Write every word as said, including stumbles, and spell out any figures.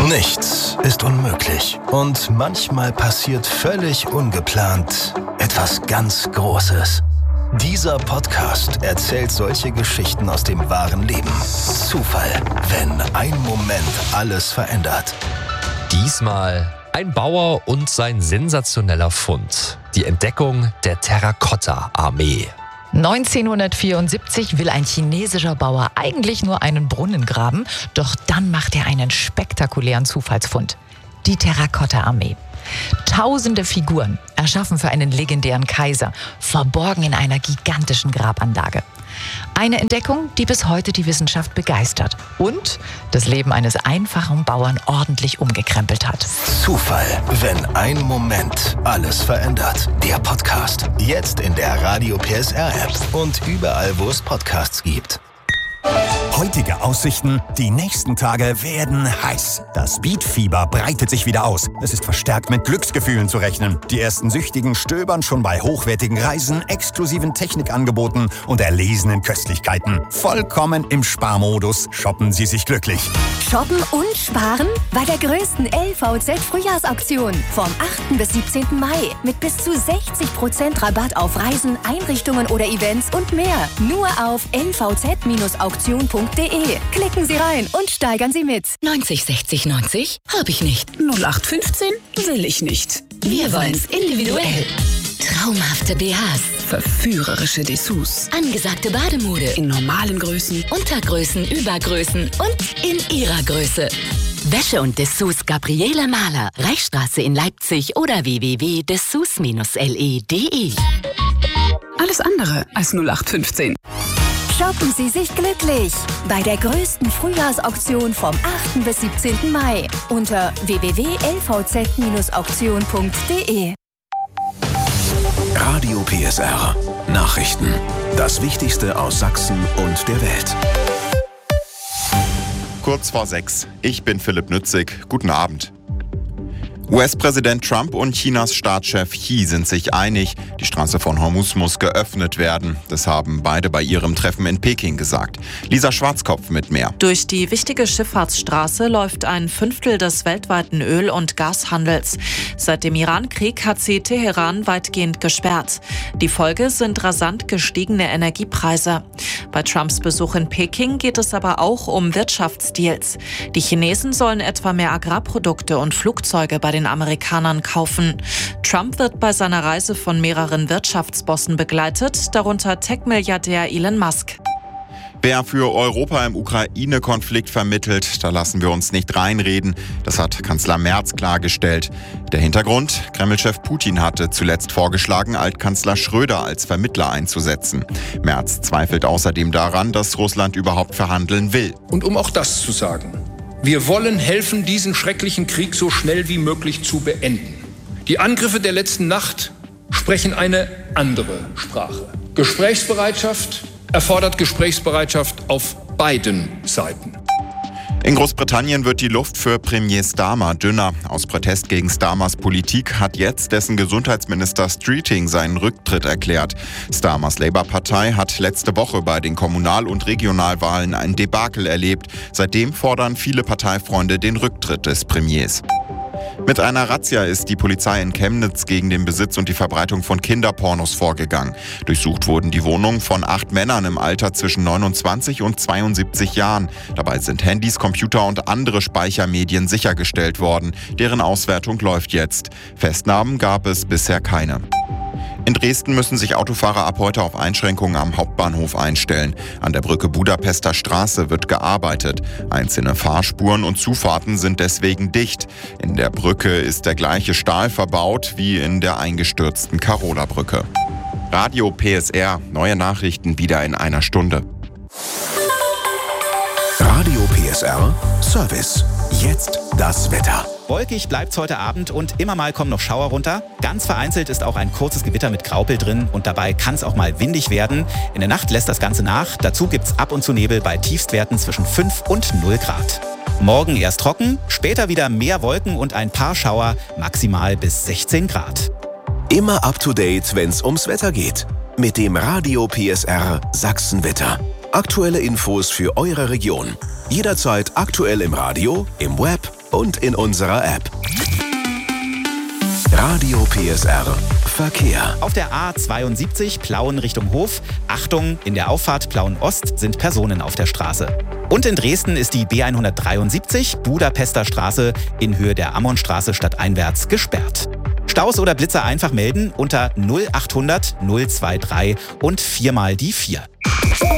Nichts ist unmöglich und manchmal passiert völlig ungeplant etwas ganz Großes. Dieser Podcast erzählt solche Geschichten aus dem wahren Leben. Zufall, wenn ein Moment alles verändert. Diesmal ein Bauer und sein sensationeller Fund. Die Entdeckung der Terrakotta-Armee. neunzehnhundertvierundsiebzig will ein chinesischer Bauer eigentlich nur einen Brunnen graben, doch dann macht er einen spektakulären Zufallsfund. Die Terrakotta-Armee. Tausende Figuren, erschaffen für einen legendären Kaiser, verborgen in einer gigantischen Grabanlage. Eine Entdeckung, die bis heute die Wissenschaft begeistert und das Leben eines einfachen Bauern ordentlich umgekrempelt hat. Zufall, wenn ein Moment alles verändert. Der Podcast, jetzt in der Radio P S R App und überall, wo es Podcasts gibt. Heutige Aussichten, die nächsten Tage werden heiß. Das Beatfieber breitet sich wieder aus. Es ist verstärkt mit Glücksgefühlen zu rechnen. Die ersten Süchtigen stöbern schon bei hochwertigen Reisen, exklusiven Technikangeboten und erlesenen Köstlichkeiten. Vollkommen im Sparmodus shoppen Sie sich glücklich. Shoppen und sparen bei der größten L V Z-Frühjahrsaktion vom achten bis siebzehnten Mai mit bis zu sechzig Prozent Rabatt auf Reisen, Einrichtungen oder Events und mehr. Nur auf l v z auktion punkt de. Klicken Sie rein und steigern Sie mit. neunzig sechzig neunzig habe ich nicht. null acht fünfzehn will ich nicht. Wir wollen's individuell. Traumhafte B Hs. Verführerische Dessous. Angesagte Bademode. In normalen Größen. Untergrößen, Übergrößen und in ihrer Größe. Wäsche und Dessous Gabriele Mahler. Reichsstraße in Leipzig oder w w w punkt dessous Bindestrich l e punkt d e. Alles andere als null acht fünfzehn. Shoppen Sie sich glücklich bei der größten Frühjahrsauktion vom achten bis siebzehnten Mai unter w w w punkt l v z auktion punkt de. Radio P S R. Nachrichten. Das Wichtigste aus Sachsen und der Welt. Kurz vor sechs. Ich bin Philipp Nützig. Guten Abend. U S-Präsident Trump und Chinas Staatschef Xi sind sich einig, die Straße von Hormuz muss geöffnet werden. Das haben beide bei ihrem Treffen in Peking gesagt. Lisa Schwarzkopf mit mehr. Durch die wichtige Schifffahrtsstraße läuft ein Fünftel des weltweiten Öl- und Gashandels. Seit dem Iran-Krieg hat sie Teheran weitgehend gesperrt. Die Folge sind rasant gestiegene Energiepreise. Bei Trumps Besuch in Peking geht es aber auch um Wirtschaftsdeals. Die Chinesen sollen etwa mehr Agrarprodukte und Flugzeuge bei den Amerikanern kaufen. Trump wird bei seiner Reise von mehreren Wirtschaftsbossen begleitet, darunter Tech-Milliardär Elon Musk. Wer für Europa im Ukraine-Konflikt vermittelt, da lassen wir uns nicht reinreden. Das hat Kanzler Merz klargestellt. Der Hintergrund? Kreml-Chef Putin hatte zuletzt vorgeschlagen, Altkanzler Schröder als Vermittler einzusetzen. Merz zweifelt außerdem daran, dass Russland überhaupt verhandeln will. Und um auch das zu sagen: Wir wollen helfen, diesen schrecklichen Krieg so schnell wie möglich zu beenden. Die Angriffe der letzten Nacht sprechen eine andere Sprache. Gesprächsbereitschaft erfordert Gesprächsbereitschaft auf beiden Seiten. In Großbritannien wird die Luft für Premier Starmer dünner. Aus Protest gegen Starmers Politik hat jetzt dessen Gesundheitsminister Streeting seinen Rücktritt erklärt. Starmers Labour-Partei hat letzte Woche bei den Kommunal- und Regionalwahlen ein Debakel erlebt. Seitdem fordern viele Parteifreunde den Rücktritt des Premiers. Mit einer Razzia ist die Polizei in Chemnitz gegen den Besitz und die Verbreitung von Kinderpornos vorgegangen. Durchsucht wurden die Wohnungen von acht Männern im Alter zwischen neunundzwanzig und zweiundsiebzig Jahren. Dabei sind Handys, Computer und andere Speichermedien sichergestellt worden. Deren Auswertung läuft jetzt. Festnahmen gab es bisher keine. In Dresden müssen sich Autofahrer ab heute auf Einschränkungen am Hauptbahnhof einstellen. An der Brücke Budapester Straße wird gearbeitet. Einzelne Fahrspuren und Zufahrten sind deswegen dicht. In der Brücke ist der gleiche Stahl verbaut wie in der eingestürzten Karola-Brücke. Radio P S R, neue Nachrichten wieder in einer Stunde. Radio P S R Service. Jetzt das Wetter. Wolkig bleibt's heute Abend und immer mal kommen noch Schauer runter. Ganz vereinzelt ist auch ein kurzes Gewitter mit Graupel drin und dabei kann es auch mal windig werden. In der Nacht lässt das Ganze nach. Dazu gibt's ab und zu Nebel bei Tiefstwerten zwischen fünf und null Grad. Morgen erst trocken, später wieder mehr Wolken und ein paar Schauer, maximal bis sechzehn Grad. Immer up to date, wenn's ums Wetter geht. Mit dem Radio P S R Sachsenwetter. Aktuelle Infos für eure Region. Jederzeit aktuell im Radio, im Web und in unserer App. Radio P S R Verkehr. Auf der A zweiundsiebzig Plauen Richtung Hof. Achtung, in der Auffahrt Plauen Ost sind Personen auf der Straße. Und in Dresden ist die B hundertdreiundsiebzig Budapester Straße in Höhe der Ammonstraße stadteinwärts gesperrt. Staus oder Blitzer einfach melden unter null achthundert null drei drei und viermal die vier.